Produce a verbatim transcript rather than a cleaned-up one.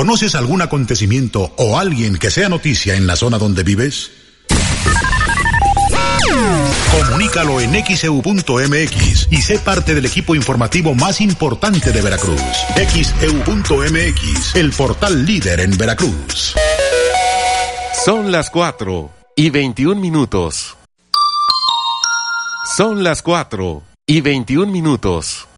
¿Conoces algún acontecimiento o alguien que sea noticia en la zona donde vives? Comunícalo en X E U punto M X y sé parte del equipo informativo más importante de Veracruz. X E U punto M X, el portal líder en Veracruz. Son las cuatro y veintiún minutos. Son las cuatro y veintiún minutos.